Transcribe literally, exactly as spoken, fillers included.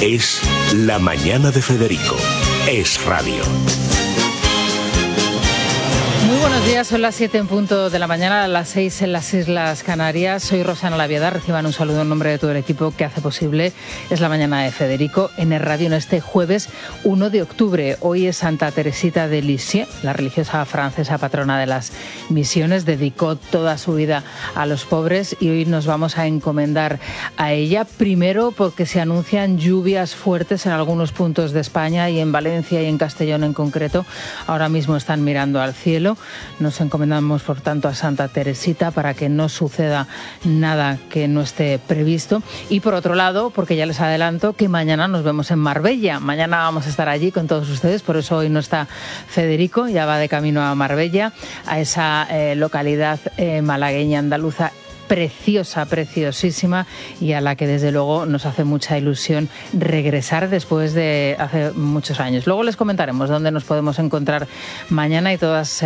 Es La Mañana de Federico. Es radio. Muy buenos días, son las siete en punto de la mañana, a las seis en las Islas Canarias. Soy Rosana Laviada, reciban un saludo en nombre de todo el equipo que hace posible Es la Mañana de Federico en el radio en este jueves uno de octubre. Hoy es Santa Teresita de Lisieux, la religiosa francesa patrona de las misiones. Dedicó toda su vida a los pobres y hoy nos vamos a encomendar a ella. Primero porque se anuncian lluvias fuertes en algunos puntos de España y en Valencia y en Castellón en concreto. Ahora mismo están mirando al cielo. Nos encomendamos, por tanto, a Santa Teresita para que no suceda nada que no esté previsto. Y por otro lado, porque ya les adelanto que mañana nos vemos en Marbella. Mañana vamos a estar allí con todos ustedes, por eso hoy no está Federico, ya va de camino a Marbella, a esa eh, localidad eh, malagueña andaluza preciosa, preciosísima, y a la que desde luego nos hace mucha ilusión regresar después de hace muchos años. Luego les comentaremos dónde nos podemos encontrar mañana y todas